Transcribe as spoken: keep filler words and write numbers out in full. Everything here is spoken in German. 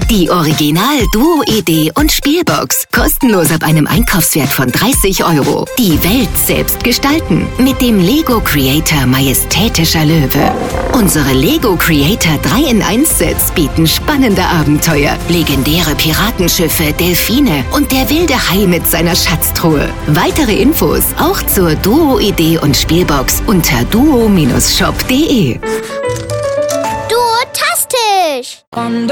Die Original-Duo-Idee und Spielbox. Kostenlos ab einem Einkaufswert von dreißig Euro. Die Welt selbst gestalten. Mit dem Lego Creator Majestätischer Löwe. Unsere Lego Creator drei in eins Sets bieten spannende Abenteuer, legendäre Piratenschiffe, Delfine und der wilde Hai mit seiner Schatztruhe. Weitere Infos auch zur Duo-Idee und Spielbox unter duo Bindestrich shop punkt de. Duotastisch!